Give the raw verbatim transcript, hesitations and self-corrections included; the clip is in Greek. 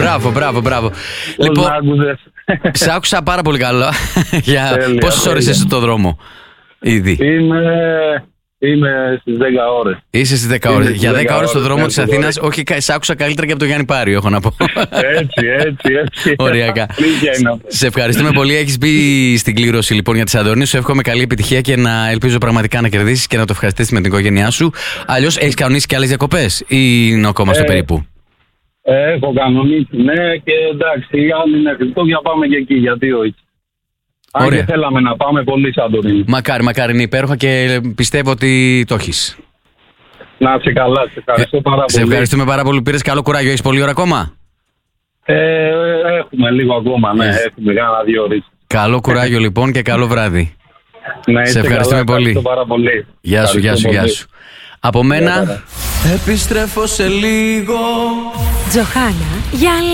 Μπράβο, μπράβο, μπράβο. Λοιπόν, σε άκουσα πάρα πολύ καλά. Για πόσες ώρες είσαι στον δρόμο ήδη? Είμαι, είμαι στις δέκα ώρες. Είσαι στις δέκα ώρες. Για δέκα ώρες στον δρόμο της Αθήνας. Όχι, σε άκουσα καλύτερα και από τον Γιάννη Πάριο, έχω να πω. Έτσι, έτσι, έτσι. Οριακά. Σε ευχαριστούμε πολύ. Έχεις μπει στην κλήρωση λοιπόν για τη Σαντορίνη. Σου εύχομαι καλή επιτυχία και να ελπίζω πραγματικά να κερδίσεις και να το ευχαριστήσεις με την οικογένειά σου. Αλλιώς έχεις κανονίσει και άλλες διακοπές ή είναι ακόμα στο ε, περίπου? Ε, έχω κανονίσει, ναι, και εντάξει, αν είναι Χριστούγεννα πάμε και εκεί, γιατί όχι. Αν και θέλαμε να πάμε πολύ Σαντορίνη. Μακάρι, μακάρι, είναι υπέροχα και πιστεύω ότι το έχεις. Να είσαι καλά, σε ευχαριστώ πάρα πολύ. Σε ευχαριστούμε πάρα πολύ. Πήρες καλό κουράγιο. Έχεις πολλή ώρα ακόμα? Ε, έχουμε λίγο ακόμα, ναι, yes. έχουμε κάνα δύο ώρες. Καλό κουράγιο λοιπόν και καλό βράδυ. Ναι, σε ευχαριστούμε καλά, πολύ. Πάρα πολύ. Γεια σου, γεια σου, γεια σου. Από μένα, επιστρέφω σε λίγο. Τζοχάνα, για